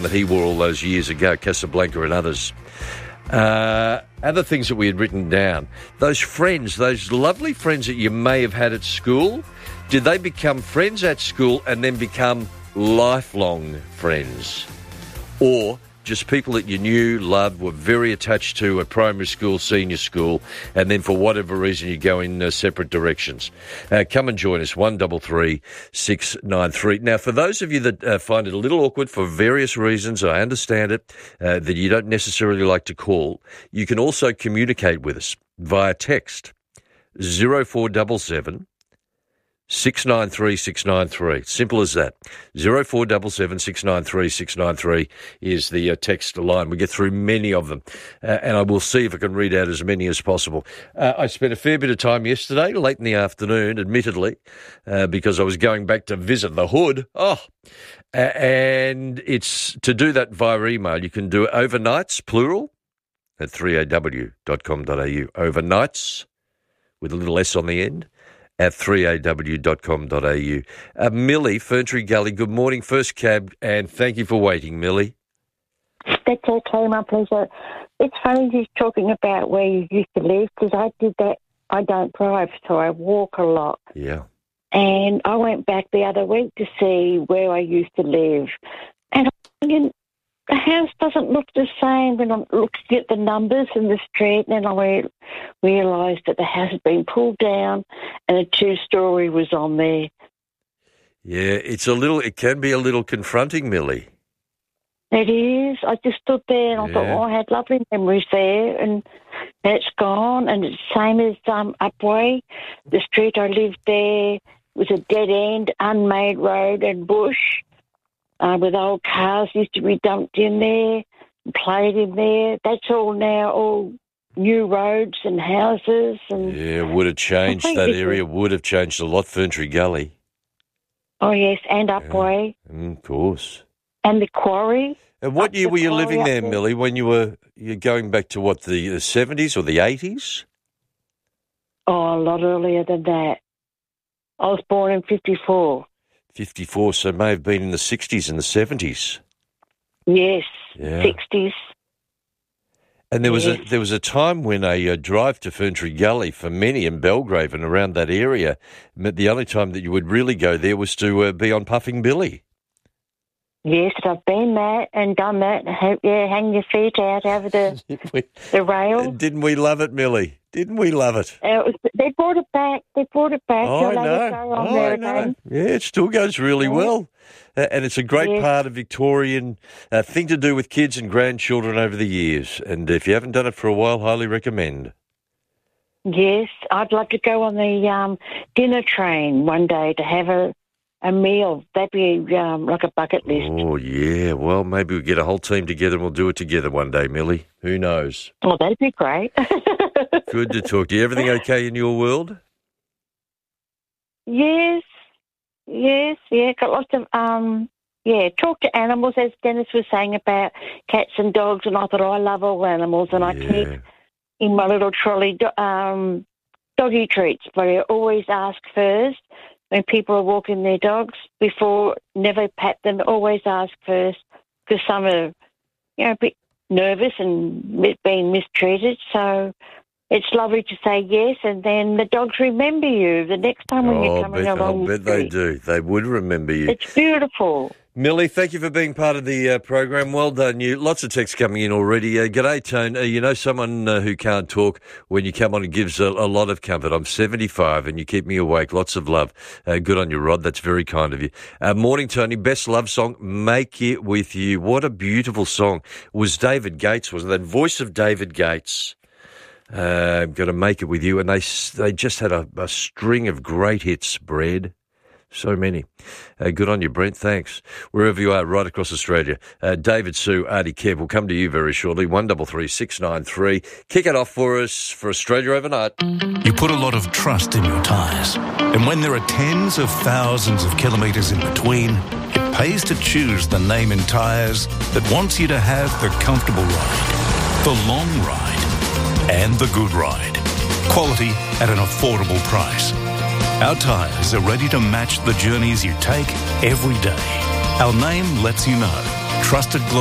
that he wore all those years ago, Casablanca and others. Other things that we had written down, those friends, those lovely friends that you may have had at school, did they become friends at school and then become lifelong friends? Or just people that you knew, loved, were very attached to at primary school, senior school, and then for whatever reason you go in separate directions. Come and join us, 133 693. Now, for those of you that find it a little awkward for various reasons, I understand it, that you don't necessarily like to call, you can also communicate with us via text, 0477 693 693. Simple as that. 0477 693 693 is the text line. We get through many of them, and I will see if I can read out as many as possible. I spent a fair bit of time yesterday, late in the afternoon, admittedly, because I was going back to visit the hood. And it's to do that via email. You can do it overnights, plural, at 3aw.com.au. Overnights, with a little S on the end, at 3aw.com.au. Millie, Ferntree Gully, good morning, first cab, and thank you for waiting, Millie. That's okay, my pleasure. It's funny just talking about where you used to live, because I did that. I don't drive, so I walk a lot. Yeah. And I went back the other week to see where I used to live. And I'm thinking, the house doesn't look the same when I'm looking at the numbers in the street. And then I realised that the house had been pulled down and a two-storey was on there. Yeah, it can be a little confronting, Millie. It is. I just stood there and I thought, I had lovely memories there, and it's gone. And it's the same as Upway. The street I lived there was a dead-end, unmade road and bush. With old cars used to be dumped in there and played in there. That's all now, all new roads and houses. And yeah, would have changed. That area would have changed a lot, Ferntree Gully. Oh, yes, and Upway. Yeah, of course. And the quarry. And what year were you living there, Millie, when you're going back to, what, the 70s or the 80s? Oh, a lot earlier than that. I was born in 54. 54, so it may have been in the 60s and the 70s. Yes, 60s. And there was a time when a drive to Ferntree Gully for many in Belgrave and around that area, the only time that you would really go there was to be on Puffing Billy. Yes, I've been there and done that. Hang your feet out over the rail. Didn't we love it, Millie? Didn't we love it? They brought it back. Oh, I know. Yeah, it still goes really well. And it's a great part of Victorian thing to do with kids and grandchildren over the years. And if you haven't done it for a while, highly recommend. Yes, I'd love to go on the dinner train one day to have a meal. That'd be like a bucket list. Oh, yeah. Well, maybe we'll get a whole team together and we'll do it together one day, Millie. Who knows? Oh, that'd be great. Good to talk to you. Everything okay in your world? Yes. Got lots of, talk to animals, as Dennis was saying about cats and dogs, and I thought, I love all animals, and I keep in my little trolley doggy treats, but I always ask first when people are walking their dogs before, never pat them, always ask first, because some are, a bit nervous and being mistreated, so it's lovely to say yes, and then the dogs remember you the next time when you're coming along. I bet they do. They would remember you. It's beautiful. Millie, thank you for being part of the program. Well done, you. Lots of texts coming in already. G'day, Tone. You know someone who can't talk when you come on and gives a lot of comfort. I'm 75 and you keep me awake. Lots of love. Good on you, Rod. That's very kind of you. Morning, Tony. Best love song, Make It With You. What a beautiful song. It was David Gates, wasn't it? That voice of David Gates. Got to Make It With You. And they just had a string of great hits, Bread. So many. Good on you, Brent. Thanks. Wherever you are, right across Australia. David, Sue, Artie, Kev, we'll come to you very shortly. 133 693. Kick it off for us for Australia Overnight. You put a lot of trust in your tyres. And when there are tens of thousands of kilometres in between, it pays to choose the name in tyres that wants you to have the comfortable ride, the long ride, and the good ride. Quality at an affordable price. Our tyres are ready to match the journeys you take every day. Our name lets you know. trusted